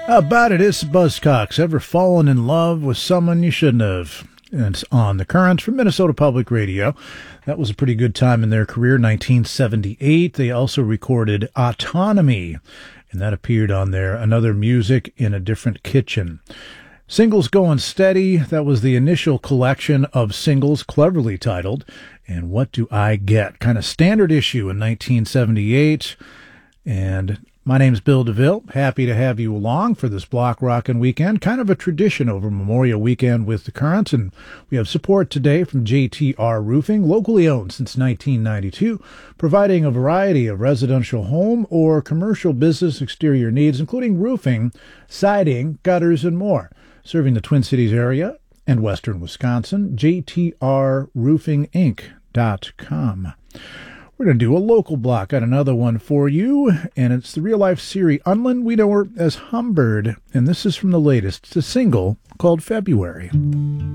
How about it? It's Buzzcocks. Ever fallen in love with someone you shouldn't have? And it's on the Currents from Minnesota Public Radio. That was a pretty good time in their career, 1978. They also recorded Autonomy, and that appeared on their Another Music in a Different Kitchen. Singles Going Steady, that was the initial collection of singles cleverly titled, And What Do I Get? Kind of standard issue in 1978. And my name's Bill DeVille. Happy to have you along for this block rockin' weekend. Kind of a tradition over Memorial Weekend with the Currents. And we have support today from JTR Roofing, locally owned since 1992, providing a variety of residential home or commercial business exterior needs, including roofing, siding, gutters, and more. Serving the Twin Cities area and western Wisconsin, jtrroofinginc.com. We're going to do a local block. Got another one for you, and it's the real-life Siri Unlin. We know her as Humbird, and this is from the latest. It's a single called February.